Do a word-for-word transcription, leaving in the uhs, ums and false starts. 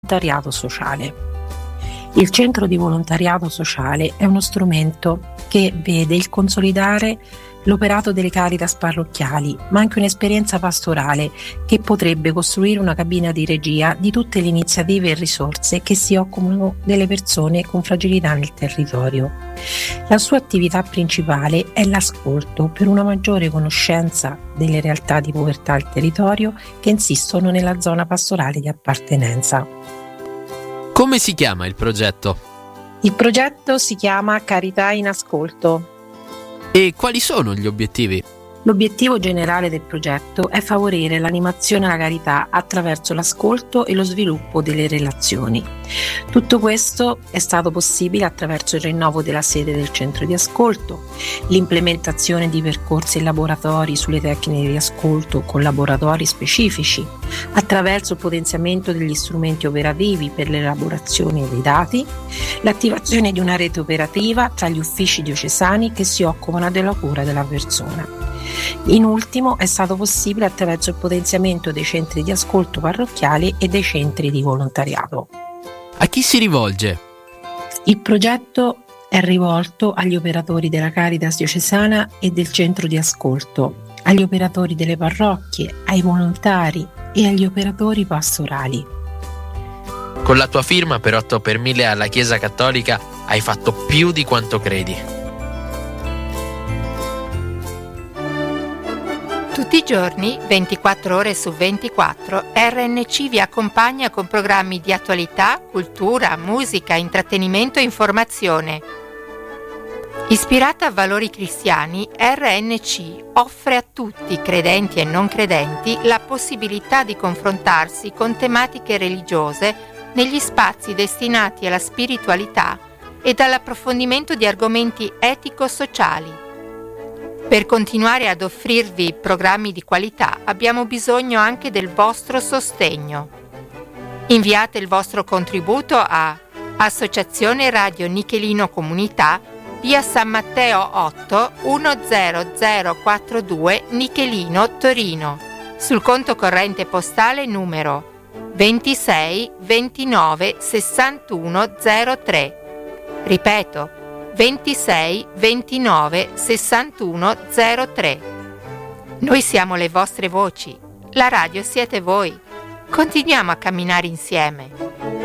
volontariato sociale. Il centro di volontariato sociale è uno strumento che vede il consolidare l'operato delle Caritas parrocchiali, ma anche un'esperienza pastorale che potrebbe costruire una cabina di regia di tutte le iniziative e risorse che si occupano delle persone con fragilità nel territorio. La sua attività principale è l'ascolto per una maggiore conoscenza delle realtà di povertà al territorio che insistono nella zona pastorale di appartenenza. Come si chiama il progetto? Il progetto si chiama Carità in Ascolto. E quali sono gli obiettivi? L'obiettivo generale del progetto è favorire l'animazione alla carità attraverso l'ascolto e lo sviluppo delle relazioni. Tutto questo è stato possibile attraverso il rinnovo della sede del centro di ascolto, l'implementazione di percorsi e laboratori sulle tecniche di ascolto con laboratori specifici, attraverso il potenziamento degli strumenti operativi per l'elaborazione dei dati, l'attivazione di una rete operativa tra gli uffici diocesani che si occupano della cura della persona. In ultimo è stato possibile attraverso il potenziamento dei centri di ascolto parrocchiali e dei centri di volontariato. A chi si rivolge? Il progetto è rivolto agli operatori della Caritas diocesana e del centro di ascolto, agli operatori delle parrocchie, ai volontari e agli operatori pastorali. Con la tua firma per otto per mille alla Chiesa Cattolica hai fatto più di quanto credi. Tutti i giorni, ventiquattro ore su ventiquattro, R N C vi accompagna con programmi di attualità, cultura, musica, intrattenimento e informazione. Ispirata a valori cristiani, R N C offre a tutti, credenti e non credenti, la possibilità di confrontarsi con tematiche religiose negli spazi destinati alla spiritualità e all'approfondimento di argomenti etico-sociali. Per continuare ad offrirvi programmi di qualità abbiamo bisogno anche del vostro sostegno. Inviate il vostro contributo a Associazione Radio Nichelino Comunità, via San Matteo otto uno zero zero quattro due Nichelino, Torino, sul conto corrente postale numero ventisei ventinove sessantuno zero tre. Ripeto, ventisei ventinove sessantuno zero tre. Noi siamo le vostre voci, la radio siete voi. Continuiamo a camminare insieme.